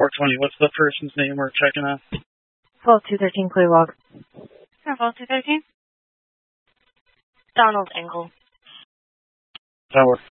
420, what's the person's name we're checking on? 12213, clear log. 12213? Donald Engel. That works.